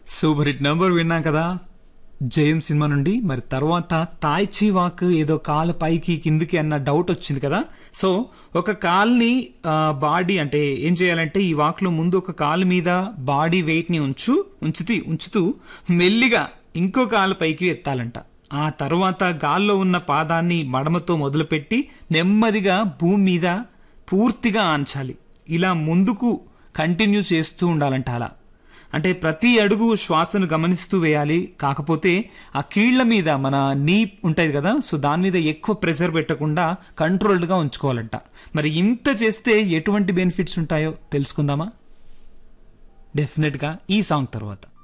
Super hit number విన్నాం కదా జయం సినిమా నుండి. మరి తర్వాత తాయ్చి వాక్ ఏదో కాలు పైకి కిందికి అన్న డౌట్ వచ్చింది కదా. సో ఒక కాల్ని బాడీ అంటే ఏం చేయాలంటే ఈ వాక్లో ముందు ఒక కాలు మీద బాడీ వెయిట్ ని ఉంచుతూ మెల్లిగా ఇంకో కాలు పైకి ఎత్తాలంట. ఆ తర్వాత గాల్లో ఉన్న పాదాన్ని మడమతో మొదలుపెట్టి నెమ్మదిగా భూమి మీద పూర్తిగా ఆంచాలి. ఇలా ముందుకు కంటిన్యూ చేస్తూ ఉండాలంట. అలా అంటే ప్రతి అడుగు శ్వాసను గమనిస్తూ వేయాలి. కాకపోతే ఆ కీళ్ల మీద మన నీ ఉంటుంది కదా, సో దాని మీద ఎక్కువ ప్రెషర్ పెట్టకుండా కంట్రోల్డ్గా ఉంచుకోవాలంట. మరి ఇంత చేస్తే ఎటువంటి బెనిఫిట్స్ ఉంటాయో తెలుసుకుందామా? డెఫినెట్గా ఈ సాంగ్ తర్వాత.